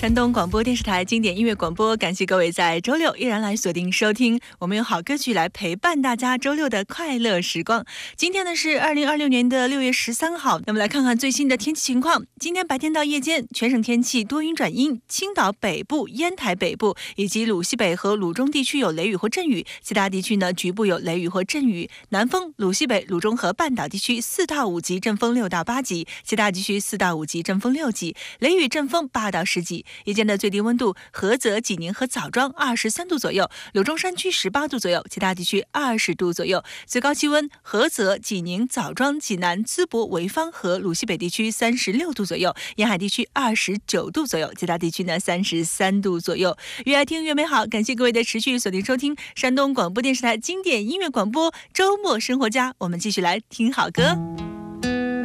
山东广播电视台经典音乐广播，感谢各位在周六依然来锁定收听，我们有好歌曲来陪伴大家周六的快乐时光。今天呢是2026年的6月13号，那么来看看最新的天气情况。今天白天到夜间，全省天气多云转阴，青岛北部、烟台北部以及鲁西北和鲁中地区有雷雨或阵雨，其他地区呢局部有雷雨或阵雨。南风，鲁西北、鲁中和半岛地区4到5级，阵风6到8级，其他地区4到5级，阵风6级，雷雨阵风8到10级。夜间的最低温度，菏泽、济宁和枣庄23度左右，鲁中山区18度左右，其他地区20度左右。最高气温，菏泽、济宁、枣庄、济南、淄博、潍坊和鲁西北地区36度左右，沿海地区29度左右，其他地区呢33度左右。越爱听越美好，感谢各位的持续锁定收听山东广播电视台经典音乐广播周末生活家，我们继续来听好歌。